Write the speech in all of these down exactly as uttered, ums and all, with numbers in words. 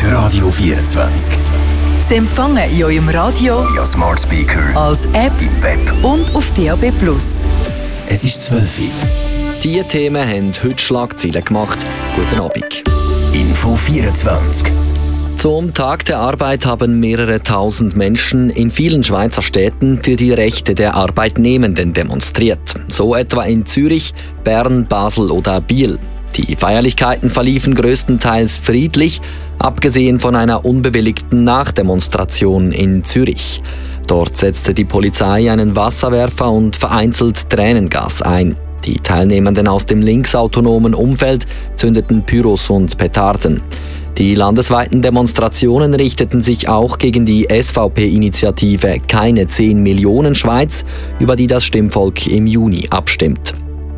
Radio vierundzwanzig. Sie empfangen in eurem Radio, via Smart Speaker, als App im Web und auf D A B plus. Es ist zwölf Uhr. Diese Themen haben heute Schlagzeilen gemacht. Guten Abend. Info vierundzwanzig. Zum Tag der Arbeit haben mehrere tausend Menschen in vielen Schweizer Städten für die Rechte der Arbeitnehmenden demonstriert. So etwa in Zürich, Bern, Basel oder Biel. Die Feierlichkeiten verliefen größtenteils friedlich, abgesehen von einer unbewilligten Nachdemonstration in Zürich. Dort setzte die Polizei einen Wasserwerfer und vereinzelt Tränengas ein. Die Teilnehmenden aus dem linksautonomen Umfeld zündeten Pyros und Petarden. Die landesweiten Demonstrationen richteten sich auch gegen die S V P-Initiative Keine zehn Millionen Schweiz, über die das Stimmvolk im Juni abstimmt.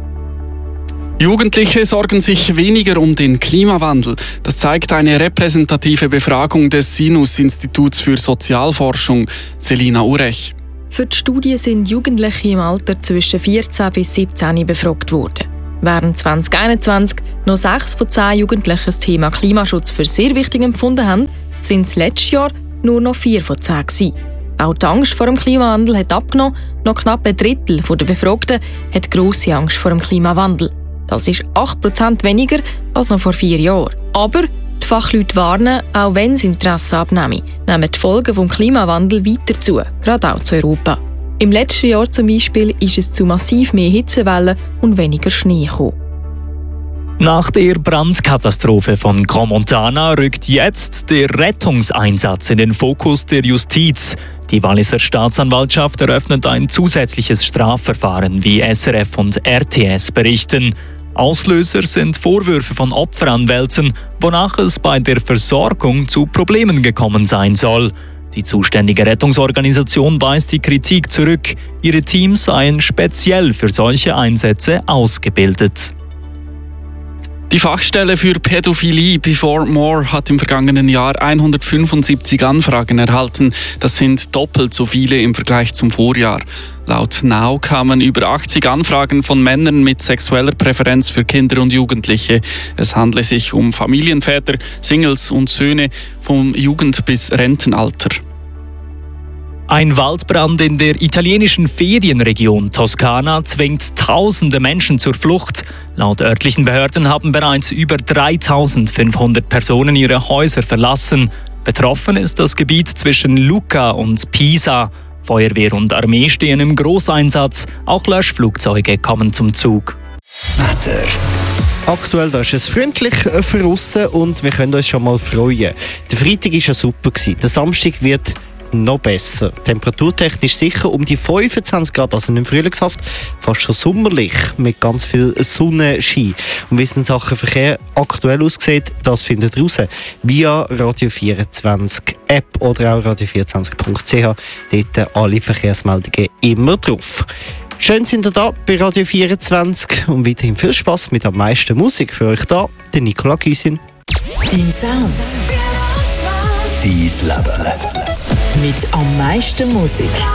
Jugendliche sorgen sich weniger um den Klimawandel. Das zeigt eine repräsentative Befragung des Sinus-Instituts für Sozialforschung. Selina Urech. Für die Studie sind Jugendliche im Alter zwischen vierzehn bis siebzehn befragt worden. Während zwanzig einundzwanzig noch sechs von zehn Jugendlichen das Thema Klimaschutz für sehr wichtig empfunden haben, sind es letztes Jahr nur noch vier von zehn gewesen. Auch die Angst vor dem Klimawandel hat abgenommen. Noch knapp ein Drittel der Befragten hat grosse Angst vor dem Klimawandel. Das ist acht Prozent weniger als noch vor vier Jahren. Aber die Fachleute warnen, auch wenn das Interesse abnehme, nehmen die Folgen des Klimawandels weiter zu, gerade auch zu Europa. Im letzten Jahr zum Beispiel ist es zu massiv mehr Hitzewellen und weniger Schnee gekommen. Nach der Brandkatastrophe von Crans-Montana rückt jetzt der Rettungseinsatz in den Fokus der Justiz. Die Walliser Staatsanwaltschaft eröffnet ein zusätzliches Strafverfahren, wie S R F und R T S berichten. Auslöser sind Vorwürfe von Opferanwälten, wonach es bei der Versorgung zu Problemen gekommen sein soll. Die zuständige Rettungsorganisation weist die Kritik zurück. Ihre Teams seien speziell für solche Einsätze ausgebildet. Die Fachstelle für Pädophilie Before More hat im vergangenen Jahr hundertfünfundsiebzig Anfragen erhalten. Das sind doppelt so viele im Vergleich zum Vorjahr. Laut N A U kamen über achtzig Anfragen von Männern mit sexueller Präferenz für Kinder und Jugendliche. Es handle sich um Familienväter, Singles und Söhne vom Jugend- bis Rentenalter. Ein Waldbrand in der italienischen Ferienregion Toskana zwingt tausende Menschen zur Flucht. Laut örtlichen Behörden haben bereits über dreitausendfünfhundert Personen ihre Häuser verlassen. Betroffen ist das Gebiet zwischen Lucca und Pisa. Feuerwehr und Armee stehen im Großeinsatz. Auch Löschflugzeuge kommen zum Zug. Wetter. Aktuell da ist es freundlich für aussen und wir können uns schon mal freuen. Der Freitag war ja super. Der Samstag wird noch besser. Temperaturtechnisch sicher um die fünfundzwanzig Grad, also nicht frühlingshaft, fast schon sommerlich, mit ganz viel Sonnenschein. Und wie es in Sachen Verkehr aktuell aussieht, das findet ihr raus via Radio vierundzwanzig App oder auch radio vierundzwanzig punkt c h. Dort alle Verkehrsmeldungen immer drauf. Schön sind ihr da bei Radio vierundzwanzig und weiterhin viel Spass mit am meisten Musik für euch da, der Nicola Gysin. Dein Sound. Dein Leben. Mit am meisten Musik.